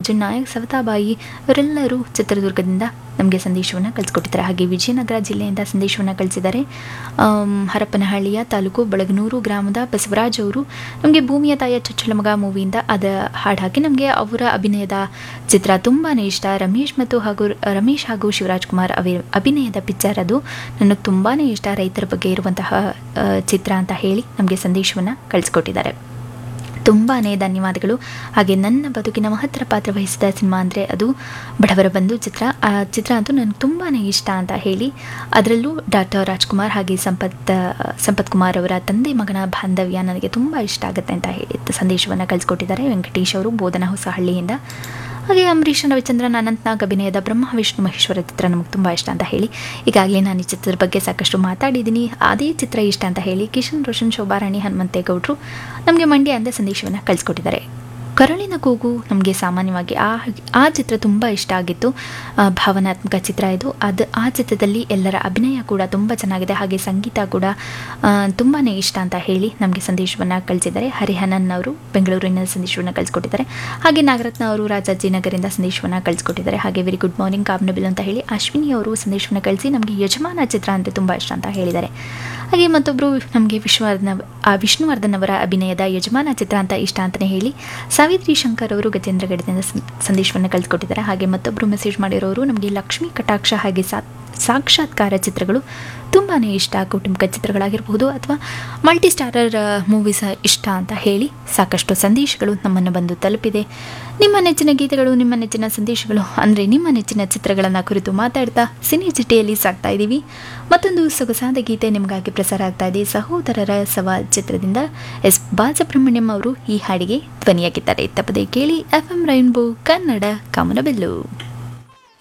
ಅರ್ಜುನ್ ನಾಯಕ್, ಸವಿತಾಬಾಯಿ ಇವರೆಲ್ಲರೂ ಚಿತ್ರದುರ್ಗದಿಂದ ನಮಗೆ ಸಂದೇಶವನ್ನು ಕಳಿಸ್ಕೊಟ್ಟಿದ್ದಾರೆ. ಹಾಗೆ ವಿಜಯನಗರ ಜಿಲ್ಲೆಯಿಂದ ಸಂದೇಶವನ್ನು ಕಳಿಸಿದ್ದಾರೆ. ಹರಪನಹಳ್ಳಿಯ ತಾಲೂಕು ಬಳಗನೂರು ಗ್ರಾಮದ ಬಸವರಾಜ್ ಅವರು ನಮಗೆ ಭೂಮಿಯ ತಾಯಿಯ ಚೊಚ್ಚಲ ಮಗ ಮೂವಿಯಿಂದ ಹಾಡು ಹಾಕಿ ನಮಗೆ ಅವರ ಅಭಿನಯದ ಚಿತ್ರ ತುಂಬಾ ಇಷ್ಟ. ರಮೇಶ್ ಹಾಗೂ ಶಿವರಾಜ್ ಕುಮಾರ್ ಅಭಿನಯದ ಪಿಕ್ಚರ್ ಅದು ನನಗೆ ತುಂಬಾ ಇಷ್ಟ, ರೈತರ ಬಗ್ಗೆ ಇರುವಂತಹ ಚಿತ್ರ ಅಂತ ಹೇಳಿ ನಮಗೆ ಸಂದೇಶವನ್ನು ಕಳಿಸ್ಕೊಟ್ಟಿದ್ದಾರೆ. ತುಂಬಾ ಧನ್ಯವಾದಗಳು. ಹಾಗೆ ನನ್ನ ಬದುಕಿನ ಮಹತ್ತರ ಪಾತ್ರ ವಹಿಸಿದ ಸಿನಿಮಾ ಅಂದರೆ ಅದು ಬಡವರ ಬಂಧು ಚಿತ್ರ. ಆ ಚಿತ್ರ ಅಂತೂ ನನಗೆ ತುಂಬಾ ಇಷ್ಟ ಅಂತ ಹೇಳಿ ಅದರಲ್ಲೂ ಡಾಕ್ಟರ್ ರಾಜ್ಕುಮಾರ್ ಹಾಗೆ ಸಂಪತ್ ಕುಮಾರ್ ಅವರ ತಂದೆ ಮಗನ ಬಾಂಧವ್ಯ ನನಗೆ ತುಂಬ ಇಷ್ಟ ಆಗುತ್ತೆ ಅಂತ ಹೇಳಿ ಸಂದೇಶವನ್ನು ಕಳಿಸ್ಕೊಟ್ಟಿದ್ದಾರೆ ವೆಂಕಟೇಶ್ ಅವರು ಬೋಧನಾ ಹೊಸಹಳ್ಳಿಯಿಂದ. ಹಾಗೆ ಅಂಬರೀಷ್ ರವಿಚಂದ್ರನ್ ಅನಂತ್ನಾಗ್ ಅಭಿನಯದ ಬ್ರಹ್ಮ ವಿಷ್ಣು ಮಹೇಶ್ವರ ಚಿತ್ರ ನಮಗೆ ತುಂಬ ಇಷ್ಟ ಅಂತ ಹೇಳಿ ಈಗಾಗಲೇ ನಾನು ಈ ಚಿತ್ರದ ಬಗ್ಗೆ ಸಾಕಷ್ಟು ಮಾತಾಡಿದ್ದೀನಿ. ಅದೇ ಚಿತ್ರ ಇಷ್ಟ ಅಂತ ಹೇಳಿ ಕಿಶನ್ ರೋಷನ್, ಶೋಭಾರಾಣಿ, ಹನುಮಂತೇಗೌಡರು ನಮಗೆ ಮಂಡ್ಯ ಅಂತ ಸಂದೇಶವನ್ನು ಕಳಿಸ್ಕೊಟ್ಟಿದ್ದಾರೆ. ಕರುಳಿನ ಕೂಗು ನಮಗೆ ಸಾಮಾನ್ಯವಾಗಿ ಆ ಚಿತ್ರ ತುಂಬ ಇಷ್ಟ ಆಗಿತ್ತು. ಭಾವನಾತ್ಮಕ ಚಿತ್ರ ಇದು. ಆ ಚಿತ್ರದಲ್ಲಿ ಎಲ್ಲರ ಅಭಿನಯ ಕೂಡ ತುಂಬ ಚೆನ್ನಾಗಿದೆ. ಹಾಗೆ ಸಂಗೀತ ಕೂಡ ತುಂಬಾ ಇಷ್ಟ ಅಂತ ಹೇಳಿ ನಮಗೆ ಸಂದೇಶವನ್ನು ಕಳಿಸಿದ್ದಾರೆ. ಹರಿಹನನ್ ಅವರು ಬೆಂಗಳೂರಿನ ಸಂದೇಶವನ್ನು ಕಳಿಸ್ಕೊಟ್ಟಿದ್ದಾರೆ. ಹಾಗೆ ನಾಗರತ್ನ ಅವರು ರಾಜಾಜಿನಗರಿಂದ ಸಂದೇಶವನ್ನು ಕಳಿಸ್ಕೊಟ್ಟಿದ್ದಾರೆ. ಹಾಗೆ ವೆರಿ ಗುಡ್ ಮಾರ್ನಿಂಗ್ ಕಾಮನಬಿಲ್ ಅಂತ ಹೇಳಿ ಅಶ್ವಿನಿ ಅವರು ಸಂದೇಶವನ್ನು ಕಳಿಸಿ ನಮಗೆ ಯಜಮಾನ ಚಿತ್ರ ಅಂದರೆ ತುಂಬ ಇಷ್ಟ ಅಂತ ಹೇಳಿದ್ದಾರೆ. ಹಾಗೆ ಮತ್ತೊಬ್ಬರು ನಮಗೆ ವಿಷ್ಣುವರ್ಧನ್ ಅವರ ಅಭಿನಯದ ಯಜಮಾನ ಚಿತ್ರ ಅಂತ ಇಷ್ಟ ಅಂತಲೇ ಹೇಳಿ ಸಾವಿತ್ರಿ ಶಂಕರ್ ಅವರು ಗಜೇಂದ್ರಗಢದಿಂದ ಸಂದೇಶವನ್ನು ಕಳಿಸ್ಕೊಟ್ಟಿದ್ದಾರೆ. ಹಾಗೆ ಮತ್ತೊಬ್ಬರು ಮೆಸೇಜ್ ಮಾಡಿರೋರು ನಮಗೆ ಲಕ್ಷ್ಮೀ ಕಟಾಕ್ಷ ಹಾಗೆ ಸಾಕ್ಷಾತ್ಕಾರ ಚಿತ್ರಗಳು ತುಂಬಾ ಇಷ್ಟ, ಕೌಟುಂಬಿಕ ಚಿತ್ರಗಳಾಗಿರಬಹುದು ಅಥವಾ ಮಲ್ಟಿ ಸ್ಟಾರರ್ ಮೂವೀಸ್ ಇಷ್ಟ ಅಂತ ಹೇಳಿ ಸಾಕಷ್ಟು ಸಂದೇಶಗಳು ನಮ್ಮನ್ನು ಬಂದು ತಲುಪಿದೆ. ನಿಮ್ಮ ನೆಚ್ಚಿನ ಗೀತೆಗಳು, ನಿಮ್ಮ ನೆಚ್ಚಿನ ಸಂದೇಶಗಳು ಅಂದರೆ ನಿಮ್ಮ ನೆಚ್ಚಿನ ಚಿತ್ರಗಳನ್ನು ಕುರಿತು ಮಾತಾಡ್ತಾ ಸಿನಿ ಚಿಟಿಯಲ್ಲಿ ಸಾಕ್ತಾ ಇದ್ದೀವಿ. ಮತ್ತೊಂದು ಸೊಗಸಾದ ಗೀತೆ ನಿಮಗಾಗಿ ಪ್ರಸಾರ ಆಗ್ತಾ ಇದೆ. ಸಹೋದರರ ಸವಾಲ್ ಚಿತ್ರದಿಂದ ಎಸ್ ಬಾಲಸುಬ್ರಹ್ಮಣ್ಯಂ ಅವರು ಈ ಹಾಡಿಗೆ ಧ್ವನಿಯಾಗಿದ್ದಾರೆ. ತಪ್ಪದೆ ಕೇಳಿ FM ರೈನ್ಬೋ ಕನ್ನಡ ಕಾಮನಬಿಲ್ಲು.